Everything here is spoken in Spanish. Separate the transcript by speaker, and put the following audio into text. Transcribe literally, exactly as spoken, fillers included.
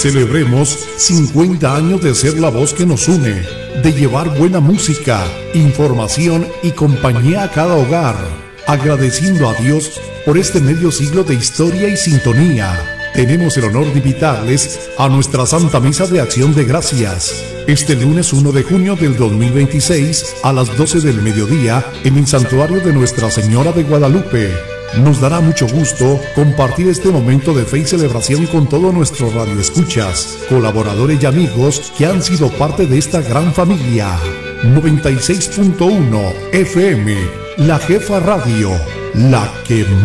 Speaker 1: Celebremos cincuenta años de ser la voz que nos une, de llevar buena música, información y compañía a cada hogar, agradeciendo a Dios por este medio siglo de historia y sintonía. Tenemos el honor de invitarles a nuestra Santa Misa de Acción de Gracias, este lunes uno de junio del dos mil veintiséis a las doce del mediodía en el Santuario de Nuestra Señora de Guadalupe. Nos dará mucho gusto compartir este momento de fe y celebración con todos nuestros radioescuchas, colaboradores y amigos que han sido parte de esta gran familia. noventa y seis punto uno F M, La Jefa Radio, la que